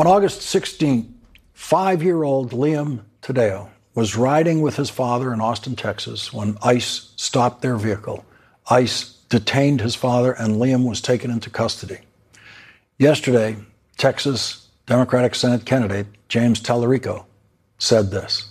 On August 16th, 5-year-old Liam Tadeo was riding with his father in Austin, Texas, when ICE stopped their vehicle. ICE detained his father, and Liam was taken into custody. Yesterday, Texas Democratic Senate candidate James Tallarico said this.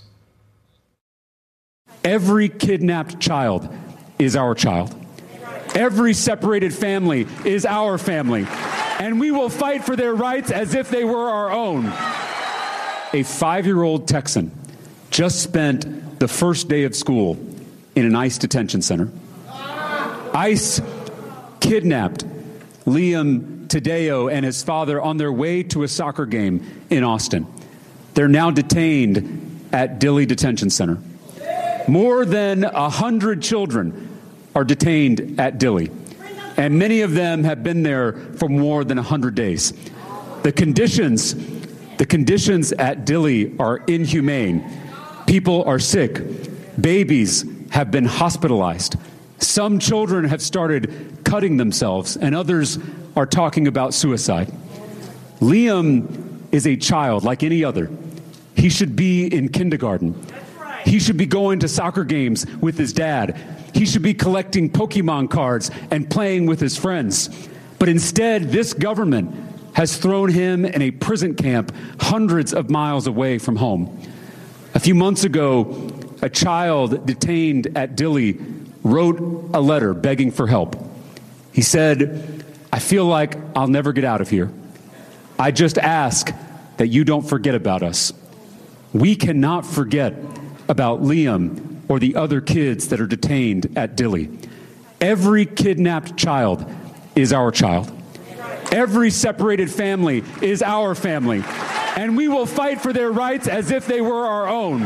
Every kidnapped child is our child. Every separated family is our family. And we will fight for their rights as if they were our own. A 5-year-old Texan just spent the first day of school in an ICE detention center. ICE kidnapped Liam Tadeo and his father on their way to a soccer game in Austin. They're now detained at Dilley Detention Center. More than 100 children are detained at Dilley, and many of them have been there for more than 100 days. The conditions at Dilley are inhumane. People are sick. Babies have been hospitalized. Some children have started cutting themselves, and others are talking about suicide. Liam is a child like any other. He should be in kindergarten. He should be going to soccer games with his dad. He should be collecting Pokemon cards and playing with his friends. But instead, this government has thrown him in a prison camp hundreds of miles away from home. A few months ago, a child detained at Dilley wrote a letter begging for help. He said, "I feel like I'll never get out of here. I just ask that you don't forget about us." We cannot forget about Liam or the other kids that are detained at Dilley. Every kidnapped child is our child. Every separated family is our family. And we will fight for their rights as if they were our own.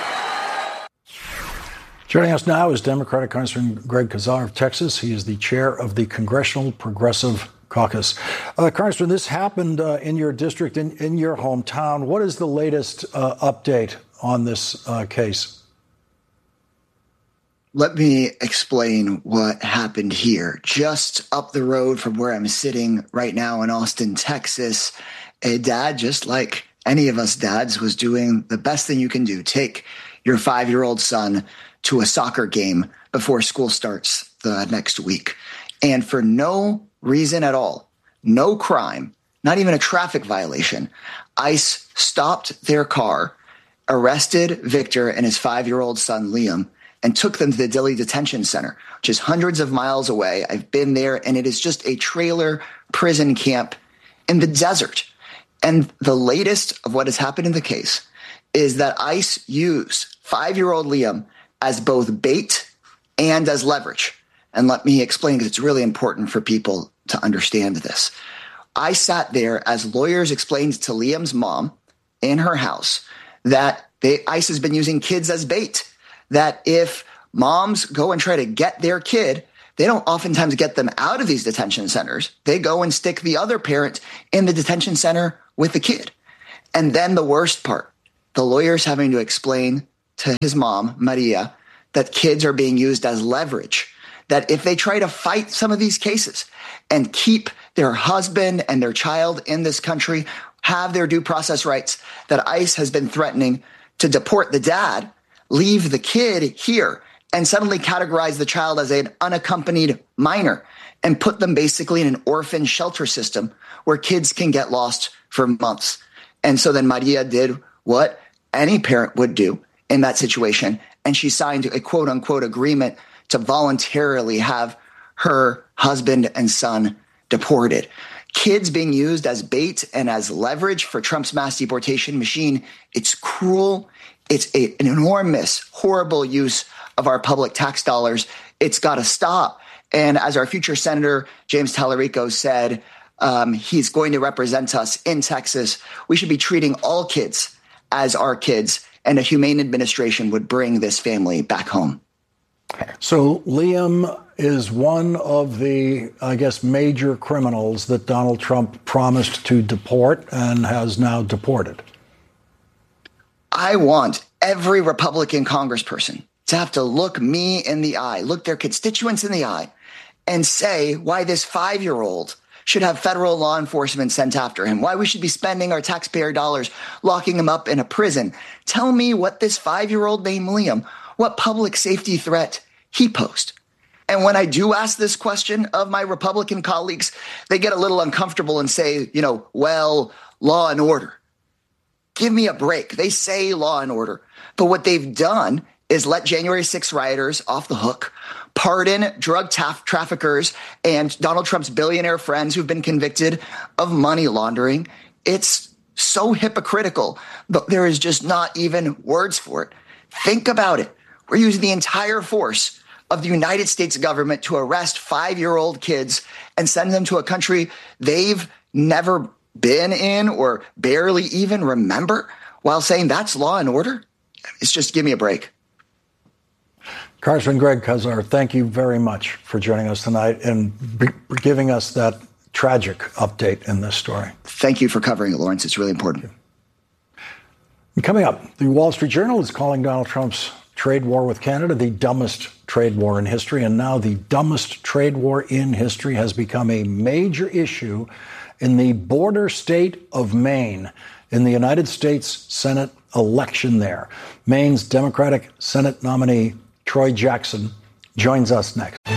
Joining us now is Democratic Congressman Greg Casar of Texas. He is the chair of the Congressional Progressive Caucus. Congressman, this happened in your district, in your hometown. What is the latest update on this case? Let me explain what happened here. Just up the road from where I'm sitting right now in Austin, Texas, a dad, just like any of us dads, was doing the best thing you can do. Take your 5-year-old son to a soccer game before school starts the next week. And for no reason at all, no crime, not even a traffic violation, ICE stopped their car, arrested Victor and his 5-year-old son, Liam, and took them to the Dilley Detention Center, which is hundreds of miles away. I've been there, and it is just a trailer prison camp in the desert. And the latest of what has happened in the case is that ICE used 5-year-old Liam as both bait and as leverage. And let me explain, because it's really important for people to understand this. I sat there as lawyers explained to Liam's mom in her house that ICE has been using kids as bait, that if moms go and try to get their kid, they don't oftentimes get them out of these detention centers. They go and stick the other parent in the detention center with the kid. And then the worst part, the lawyer's having to explain to his mom, Maria, that kids are being used as leverage, that if they try to fight some of these cases and keep their husband and their child in this country, have their due process rights, that ICE has been threatening to deport the dad, leave the kid here, and suddenly categorize the child as an unaccompanied minor and put them basically in an orphan shelter system where kids can get lost for months. And so then Maria did what any parent would do in that situation, and she signed a quote-unquote agreement to voluntarily have her husband and son deported. Kids being used as bait and as leverage for Trump's mass deportation machine, it's cruel. It's an enormous, horrible use of our public tax dollars. It's got to stop. And as our future Senator James Tallarico said, he's going to represent us in Texas. We should be treating all kids as our kids, and a humane administration would bring this family back home. So Liam is one of the, I guess, major criminals that Donald Trump promised to deport and has now deported. I want every Republican congressperson to have to look me in the eye, look their constituents in the eye, and say why this 5-year-old should have federal law enforcement sent after him, why we should be spending our taxpayer dollars locking him up in a prison. Tell me what this 5-year-old named Liam, what public safety threat he posed. And when I do ask this question of my Republican colleagues, they get a little uncomfortable and say, well, law and order. Give me a break. They say law and order. But what they've done is let January 6 rioters off the hook, pardon drug traffickers and Donald Trump's billionaire friends who've been convicted of money laundering. It's so hypocritical, but there is just not even words for it. Think about it. We're using the entire force of the United States government to arrest 5-year-old kids and send them to a country they've never been in or barely even remember, while saying that's law and order. It's just, give me a break. Congressman Greg Casar, thank you very much for joining us tonight and giving us that tragic update in this story. Thank you for covering it, Lawrence. It's really important. And coming up, the Wall Street Journal is calling Donald Trump's trade war with Canada the dumbest trade war in history. And now the dumbest trade war in history has become a major issue in the border state of Maine in the United States Senate election there. Maine's Democratic Senate nominee Troy Jackson joins us next.